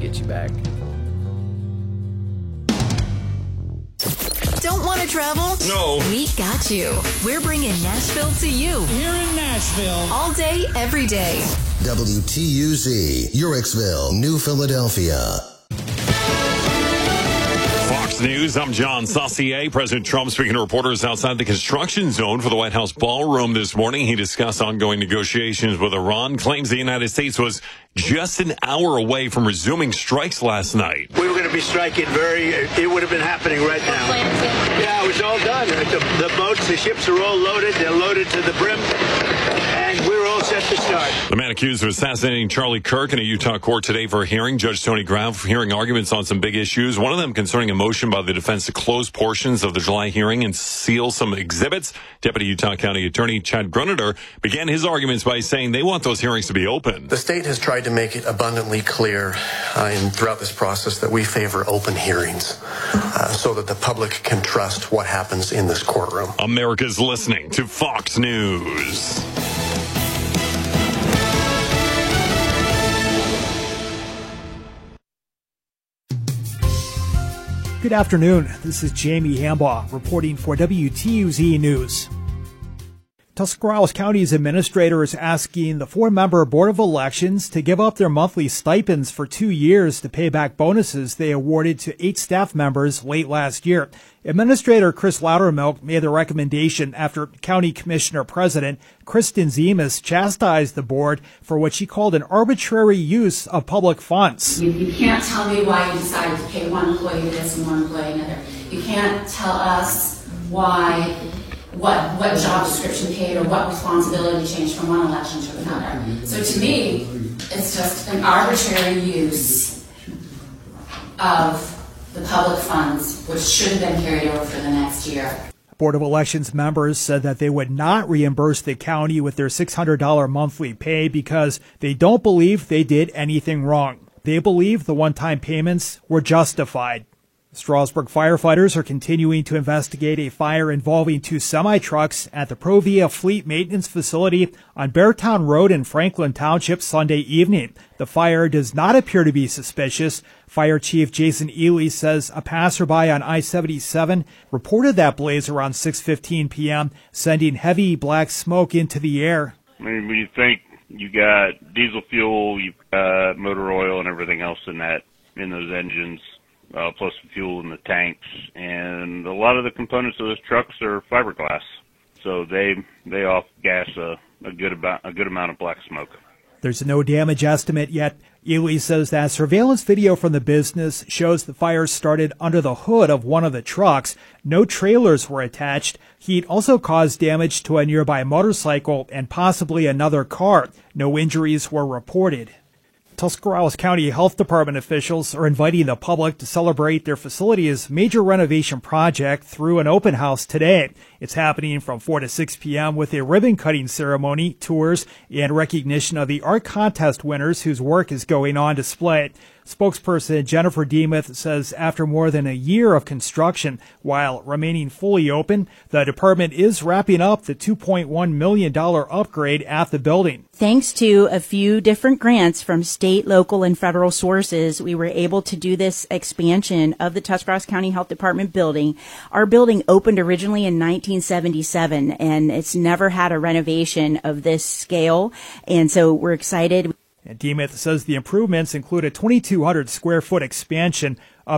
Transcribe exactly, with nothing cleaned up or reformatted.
get you back. Don't want to travel? No. We got you. We're bringing Nashville to you. Here in Nashville. All day, every day. W T U Z, Uricksville, New Philadelphia. Fox News, I'm John Saucier. President Trump speaking to reporters outside the construction zone for the White House ballroom this morning. He discussed ongoing negotiations with Iran, claims the United States was just an hour away from resuming strikes last night. We were going to be striking very, it would have been happening right now. Yeah, it was all done. The, the boats, the ships are all loaded. They're loaded to the brim. And we're all set to start. The man accused of assassinating Charlie Kirk in a Utah court today for a hearing. Judge Tony Graff hearing arguments on some big issues. One of them concerning a motion by the defense to close portions of the July hearing and seal some exhibits. Deputy Utah County Attorney Chad Grunader began his arguments by saying they want those hearings to be open. The state has tried to make it abundantly clear uh, in, throughout this process that we favor open hearings uh, so that the public can trust what happens in this courtroom. America's listening to Fox News. Good afternoon. This is Jamie Hambaugh reporting for W T U Z News. Tuscarawas County's administrator is asking the four-member Board of Elections to give up their monthly stipends for two years to pay back bonuses they awarded to eight staff members late last year. Administrator Chris Loudermilk made the recommendation after County Commissioner President Kristen Zemas chastised the board for what she called an arbitrary use of public funds. You, you can't tell me why you decided to pay one employee this and one employee another. You can't tell us why what what job description paid or what responsibility changed from one election to another. So to me, it's just an arbitrary use of the public funds, which should have been carried over for the next year. Board of Elections members said that they would not reimburse the county with their six hundred dollars monthly pay because they don't believe they did anything wrong. They believe the one-time payments were justified. Strasburg firefighters are continuing to investigate a fire involving two semi-trucks at the Provia Fleet Maintenance Facility on Beartown Road in Franklin Township Sunday evening. The fire does not appear to be suspicious. Fire Chief Jason Ely says a passerby on I seventy-seven reported that blaze around six fifteen p.m., sending heavy black smoke into the air. I mean, when you think you got diesel fuel, you've got motor oil and everything else in that, in those engines, Uh, plus the fuel in the tanks, and a lot of the components of those trucks are fiberglass, so they they off gas a, a good about a good amount of black smoke. There's no damage estimate yet. Ely says that surveillance video from the business shows the fire started under the hood of one of the trucks. No trailers were attached. Heat also caused damage to a nearby motorcycle and possibly another car. No injuries were reported. Tuscarawas County Health Department officials are inviting the public to celebrate their facility's major renovation project through an open house today. It's happening from four to six p.m. with a ribbon-cutting ceremony, tours, and recognition of the art contest winners whose work is going on display. Spokesperson Jennifer Demuth says after more than a year of construction, while remaining fully open, the department is wrapping up the two point one million dollars upgrade at the building. Thanks to a few different grants from state, local, and federal sources, we were able to do this expansion of the Tuscarawas County Health Department building. Our building opened originally in nineteen seventy-seven, and it's never had a renovation of this scale, and so we're excited. And Demuth says the improvements include a twenty-two hundred square foot expansion,